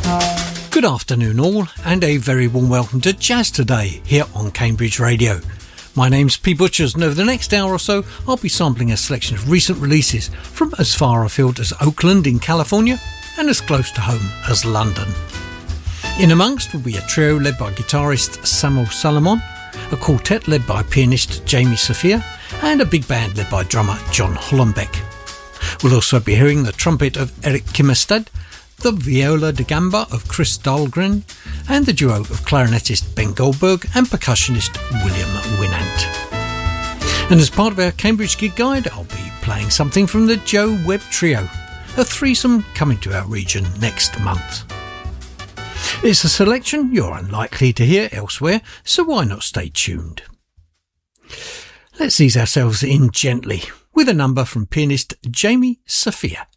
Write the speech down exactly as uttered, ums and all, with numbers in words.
Good afternoon all, and a very warm welcome to Jazz Today here on Cambridge Radio. My name's P Butchers, and over the next hour or so I'll be sampling a selection of recent releases from as far afield as Oakland in California and as close to home as London. In amongst will be a trio led by guitarist Samuel Salomon, a quartet led by pianist Jamie Sophia, and a big band led by drummer John Hollenbeck. We'll also be hearing the trumpet of Eric Kimmerstad, the viola da gamba of Chris Dahlgren, and the duo of clarinetist Ben Goldberg and percussionist William Winant. And as part of our Cambridge Gig Guide, I'll be playing something from the Joe Webb Trio, a threesome coming to our region next month. It's a selection you're unlikely to hear elsewhere, so why not stay tuned? Let's ease ourselves in gently with a number from pianist Jamie Sophia.